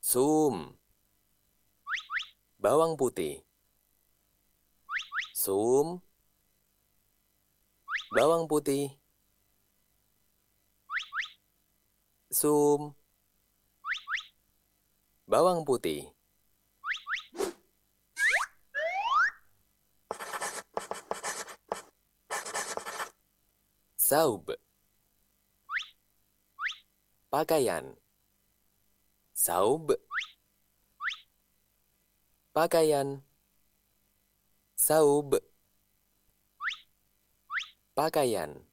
Sum, bawang putih. Sum, bawang putih. Sum, bawang putih. Saub, pakaian. Saub, pakaian. Saub, pakaian.